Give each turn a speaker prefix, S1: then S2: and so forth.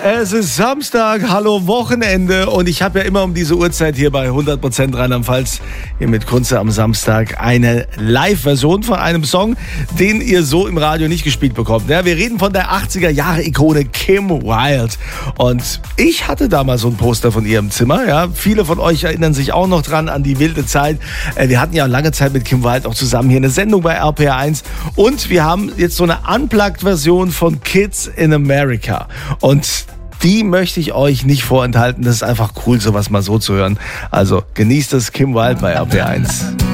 S1: Es ist Samstag, hallo Wochenende und ich habe ja immer um diese Uhrzeit hier bei 100% Rheinland-Pfalz hier mit Kunze am Samstag eine Live-Version von einem Song, den ihr so im Radio nicht gespielt bekommt. Ja, wir reden von der 80er-Jahre-Ikone Kim Wilde und ich hatte damals so ein Poster von ihr im Zimmer. Ja, viele von euch erinnern sich auch noch dran an die wilde Zeit. Wir hatten ja lange Zeit mit Kim Wilde auch zusammen hier eine Sendung bei RPR1 und wir haben jetzt so eine Unplugged-Version von Kids in America und die möchte ich euch nicht vorenthalten. Das ist einfach cool, sowas mal so zu hören. Also genießt es, Kim Wilde bei RPR1.